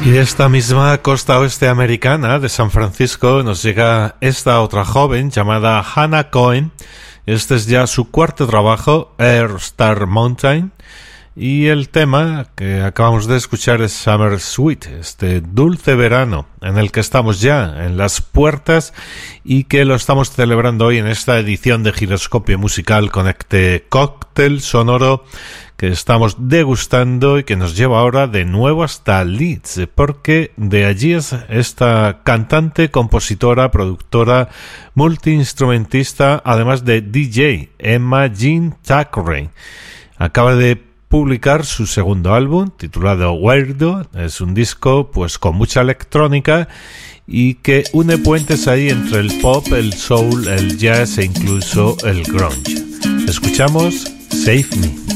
Y de esta misma costa oeste americana de San Francisco nos llega esta otra joven llamada Hannah Cohen. Este es ya su cuarto trabajo, Air Star Mountain, y el tema que acabamos de escuchar es Summer Sweet, este dulce verano en el que estamos ya en las puertas y que lo estamos celebrando hoy en esta edición de Giroscopio Musical con este cóctel sonoro que estamos degustando y que nos lleva ahora de nuevo hasta Leeds, porque de allí es esta cantante, compositora, productora, multiinstrumentista, además de DJ, Emma Jean Thackeray. Acaba de publicar su segundo álbum, titulado Weirdo. Es un disco pues con mucha electrónica y que une puentes ahí entre el pop, el soul, el jazz e incluso el grunge. Escuchamos Save Me.